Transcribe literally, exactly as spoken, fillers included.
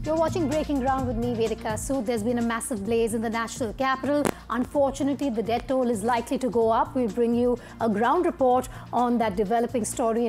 You're watching Breaking Ground with me, Vedika Sood. There's been a massive blaze in the national capital. Unfortunately, the death toll is likely to go up. We'll bring you a ground report on that developing story.